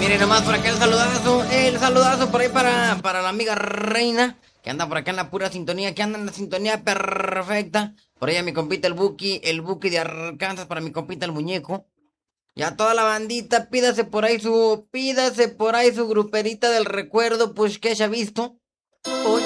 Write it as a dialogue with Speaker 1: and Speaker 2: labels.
Speaker 1: Miren nomás por acá el saludazo por ahí para la amiga Reina, que anda por acá en la pura sintonía, que anda en la sintonía perfecta. Por ahí a mi compita el Buki de Arkansas, para mi compita el muñeco. Y a toda la bandita, pídase por ahí su gruperita del recuerdo, pues que haya visto.